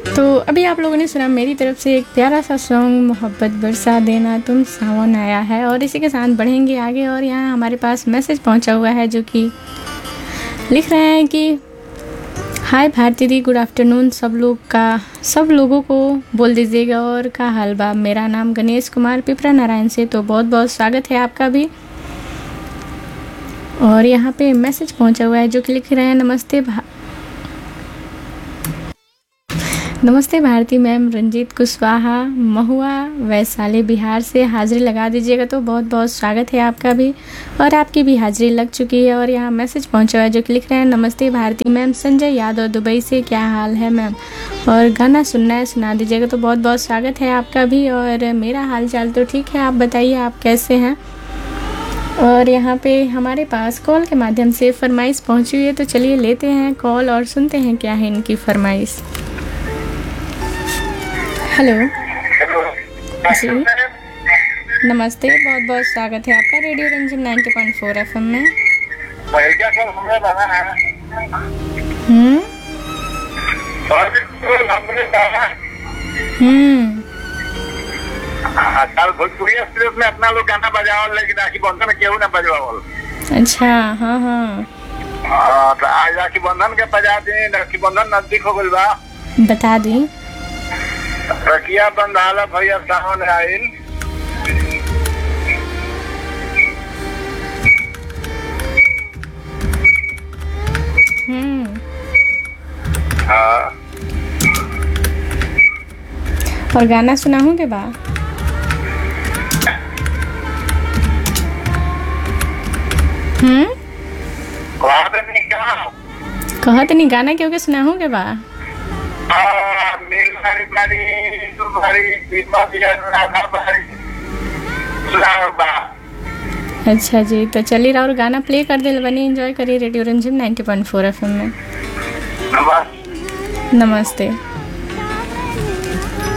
तो अभी आप लोगों ने सुना मेरी तरफ से एक प्यारा सा सॉन्ग मोहब्बत बरसा देना तुम सावन आया है, और इसी के साथ बढ़ेंगे आगे। और यहाँ हमारे पास मैसेज पहुँचा हुआ है जो कि लिख रहे हैं कि हाय भारती दी, गुड आफ्टरनून। सब लोगों को बोल दीजिएगा और का हाल बा। मेरा नाम गणेश कुमार पिपरा नारायण से, तो बहुत बहुत स्वागत है आपका भी। और यहाँ पे मैसेज पहुँचा हुआ है जो कि लिख रहे हैं नमस्ते भारती मैम, रंजीत कुशवाहा महुआ वैशाली बिहार से हाजिरी लगा दीजिएगा। तो बहुत बहुत स्वागत है आपका भी, और आपकी भी हाजिरी लग चुकी है। और यहाँ मैसेज पहुंचा हुआ है जो कि लिख रहे हैं नमस्ते भारती मैम, संजय यादव दुबई से, क्या हाल है मैम, और गाना सुनना है सुना दीजिएगा। तो बहुत बहुत स्वागत है आपका भी। और मेरा हाल चाल तो ठीक है, आप बताइए आप कैसे हैं। और यहाँ पे हमारे पास कॉल के माध्यम से फरमाइश पहुँची हुई है, तो चलिए लेते हैं कॉल और सुनते हैं क्या है इनकी फरमाइश। हेलो जी, नमस्ते, बहुत बहुत स्वागत है आपका रेडियो रंजन 90.4 FM में। कल भोजपुरी एक्सप्रेस में अपना लोग गाना बजावल, लेकिन राखी बंधन में केहू ना बजवावल। अच्छा, हाँ हाँ, तो आज राखी बंधन के बजा दी। राखी बंधन नजदीक हो गइल बा, बता दी। रखिया बंधाला भैया सावन आइल। हाँ, और गाना सुना हूँ के बा। कहत नहीं गाना क्योंकि सुना हूँ के बा। अच्छा जी, तो चलिए और गाना प्ले कर दे बनी, एंजॉय करिए रेडियो रंजन 90.4 FM में। नमस्ते। नमस्ते।